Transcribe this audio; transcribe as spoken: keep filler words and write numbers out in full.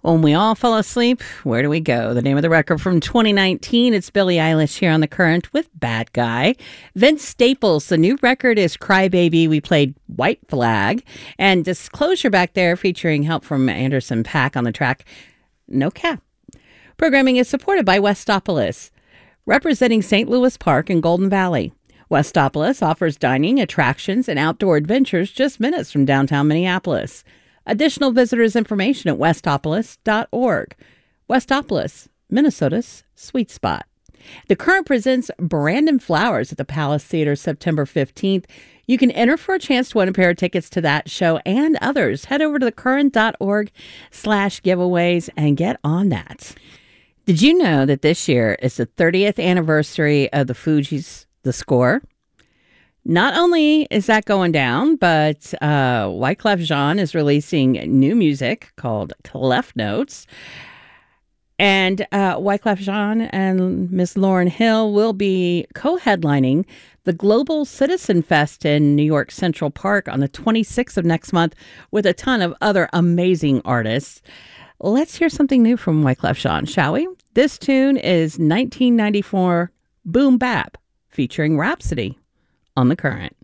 When we all fall asleep, where do we go? The name of the record from twenty nineteen, it's Billie Eilish here on The Current with Bad Guy. Vince Staples, the new record is Crybaby. We played White Flag. And Disclosure back there featuring help from Anderson .Paak on the track No Cap. Programming is supported by Westopolis, representing Saint Louis Park and Golden Valley. Westopolis offers dining, attractions, and outdoor adventures just minutes from downtown Minneapolis. Additional visitors information at westopolis dot org. Westopolis, Minnesota's sweet spot. The Current presents Brandon Flowers at the Palace Theater September fifteenth. You can enter for a chance to win a pair of tickets to that show and others. Head over to thecurrent.org slash giveaways and get on that. Did you know that this year is the thirtieth anniversary of the Fugees' The Score? Not only is that going down, but uh, Wyclef Jean is releasing new music called Clef Notes. And uh, Wyclef Jean and Miss Lauryn Hill will be co-headlining the Global Citizen Fest in New York Central Park on the twenty-sixth of next month with a ton of other amazing artists. Let's hear something new from Wyclef Jean, shall we? This tune is nineteen ninety-four Boom Bap featuring Rhapsody on The Current.